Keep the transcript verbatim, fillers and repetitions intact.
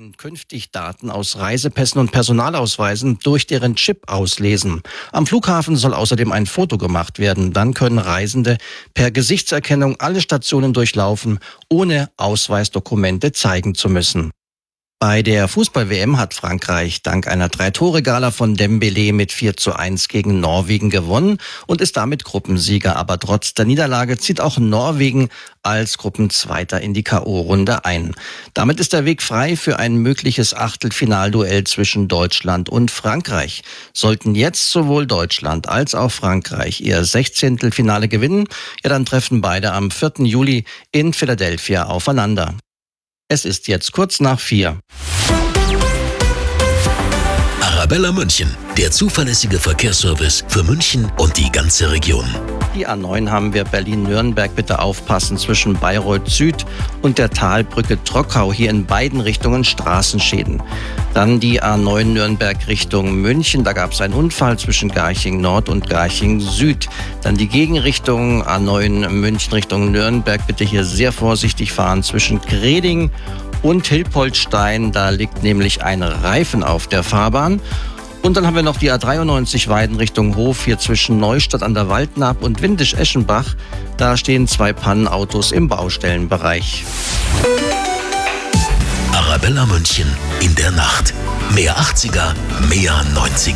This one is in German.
sollen künftig Daten aus Reisepässen und Personalausweisen durch deren Chip auslesen. Am Flughafen soll außerdem ein Foto gemacht werden. Dann können Reisende per Gesichtserkennung alle Stationen durchlaufen, ohne Ausweisdokumente zeigen zu müssen. Bei der Fußball-W M hat Frankreich dank einer Drei-Tore-Gala von Dembélé mit vier zu eins gegen Norwegen gewonnen und ist damit Gruppensieger. Aber trotz der Niederlage zieht auch Norwegen als Gruppenzweiter in die K O-Runde ein. Damit ist der Weg frei für ein mögliches Achtelfinalduell zwischen Deutschland und Frankreich. Sollten jetzt sowohl Deutschland als auch Frankreich ihr Sechzehntelfinale gewinnen, ja, dann treffen beide am vierten Juli in Philadelphia aufeinander. Es ist jetzt kurz nach vier. Arabella München, der zuverlässige Verkehrsservice für München und die ganze Region. Die A neun haben wir Berlin-Nürnberg, bitte aufpassen, zwischen Bayreuth Süd und der Talbrücke Trockau, hier in beiden Richtungen Straßenschäden. Dann die A neun Nürnberg Richtung München, da gab es einen Unfall zwischen Garching Nord und Garching Süd. Dann die Gegenrichtung A neun München Richtung Nürnberg, bitte hier sehr vorsichtig fahren zwischen Greding und Hilpoltstein, da liegt nämlich ein Reifen auf der Fahrbahn. Und dann haben wir noch die A dreiundneunzig Weiden Richtung Hof, hier zwischen Neustadt an der Waldnaab und Windisch-Eschenbach. Da stehen zwei Pannenautos im Baustellenbereich. Arabella München in der Nacht. Mehr achtziger, mehr neunziger.